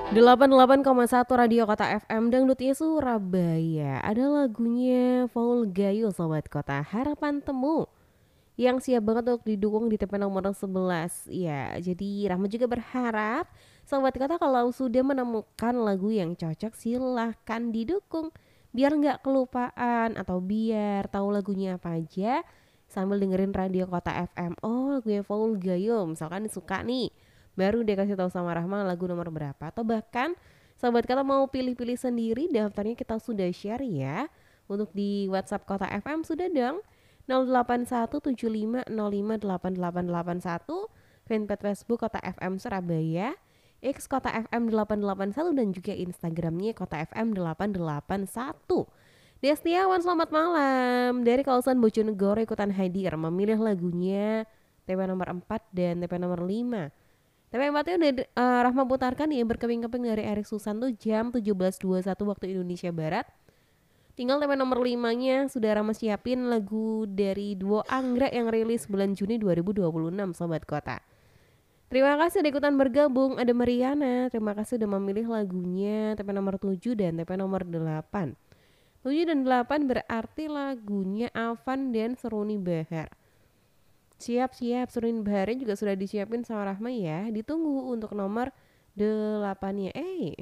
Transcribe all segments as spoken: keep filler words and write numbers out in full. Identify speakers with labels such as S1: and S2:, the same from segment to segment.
S1: delapan puluh delapan koma satu Radio Kota F M Dangdutnya Surabaya. Ada lagunya Paul Gayo Sobat Kota, Harapan Temu, yang siap banget untuk didukung di T P nomor sebelas. Ya, jadi Rahma juga berharap Sobat Kota kalau sudah menemukan lagu yang cocok silahkan didukung, biar nggak kelupaan atau biar tahu lagunya apa aja sambil dengerin Radio Kota F M. Oh, lagunya Paul Gayo misalkan suka nih, baru dia kasih tahu sama Rahma lagu nomor berapa, atau bahkan Sobat Kota mau pilih-pilih sendiri, daftarnya kita sudah share ya untuk di WhatsApp Kota F M sudah dong, nol delapan satu tujuh lima nol lima delapan delapan delapan satu, fanpage Facebook Kota F M Surabaya, X Kota F M delapan delapan satu, dan juga Instagramnya Kota F M delapan delapan satu. Destiawan selamat malam dari kawasan Bojonegoro ikutan hadir memilih lagunya T P nomor empat dan T P nomor lima. T P empat-nya udah uh, Rahma putarkan nih, berkeping-keping dari Erik Susanto jam tujuh belas dua puluh satu waktu Indonesia Barat. Tinggal T P nomor lima-nya sudah Rahma siapin lagu dari duo Anggrek yang rilis bulan Juni dua ribu dua puluh enam Sobat Kota. Terima kasih udah ikutan bergabung. Ada Mariana, terima kasih udah memilih lagunya T P nomor tujuh dan T P nomor delapan. tujuh dan delapan berarti lagunya Avan dan Seruni Bahar. Siap-siap, Seruni Baharnya juga sudah disiapin sama Rahma ya. Ditunggu untuk nomor delapan-nya. Eh,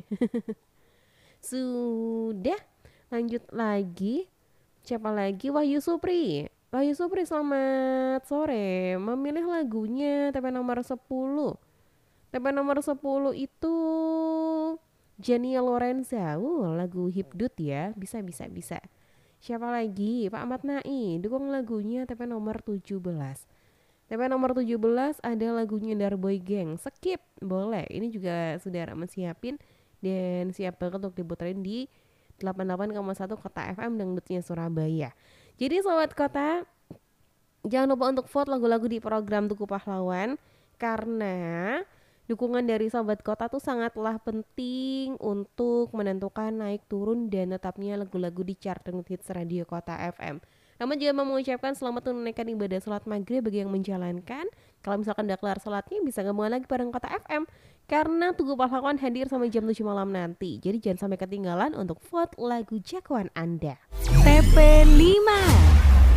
S1: sudah. Lanjut lagi. Siapa lagi? Wahyu Supri. Wahyu Supri selamat sore. Memilih lagunya T P nomor sepuluh. T P nomor sepuluh itu Jania Lorenza. Uh, lagu hipdut ya. Bisa, bisa, bisa. Siapa lagi? Pak Ahmad Nai. Dukung lagunya T P nomor tujuh belas. T P nomor tujuh belas ada lagunya Darboy Gang. Skip, boleh. Ini juga sudah Rahma siapin dan siap banget untuk diputerin di delapan puluh delapan koma satu Kota F M Dangdutnya Surabaya. Jadi Sobat Kota, jangan lupa untuk vote lagu-lagu di program Tugu Pahlawan, karena dukungan dari Sobat Kota tuh sangatlah penting untuk menentukan naik turun dan tetapnya lagu-lagu di chart Dangdut Hits Radio Kota F M. Rahma juga mau mengucapkan selamat menunaikan ibadah sholat maghrib bagi yang menjalankan. Kalau misalkan udah kelar sholatnya, bisa gabungan lagi bareng Kota F M, karena Tugu Pahlawan hadir sampai jam tujuh malam nanti. Jadi jangan sampai ketinggalan untuk vote lagu jagoan Anda.
S2: T P lima